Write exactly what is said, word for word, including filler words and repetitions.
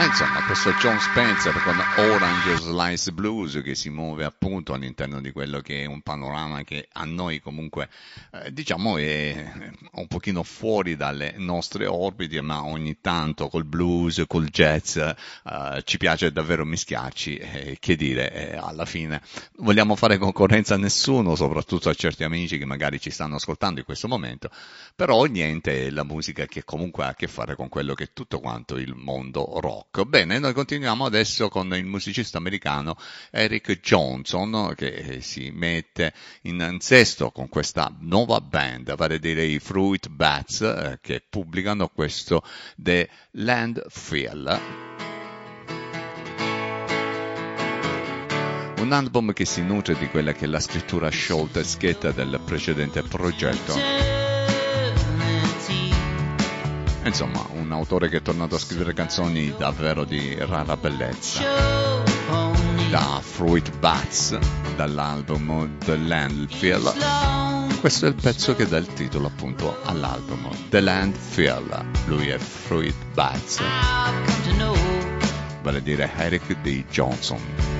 insomma, questo John Spencer con Orange Slice Blues che si muove appunto all'interno di quello che è un panorama che a noi comunque eh, diciamo è un pochino fuori dalle nostre orbiti, ma ogni tanto col blues, col jazz eh, ci piace davvero mischiarci e che dire, eh, alla fine vogliamo fare concorrenza a nessuno, soprattutto a certi amici che magari ci stanno ascoltando in questo momento, però niente, è la musica che comunque ha a che fare con quello che è tutto quanto il mondo rock. Bene, noi continuiamo adesso con il musicista americano Eric Johnson che si mette in sesto con questa nuova band, vale a dire i Fruit Bats, eh, che pubblicano questo The Landfill. Un album che si nutre di quella che è la scrittura sciolta e schietta del precedente progetto. Insomma, un autore che è tornato a scrivere canzoni davvero di rara bellezza. Da Fruit Bats, dall'album The Landfill. Questo è il pezzo che dà il titolo appunto all'album, The Landfill. Lui è Fruit Bats, vale a dire Eric D. Johnson.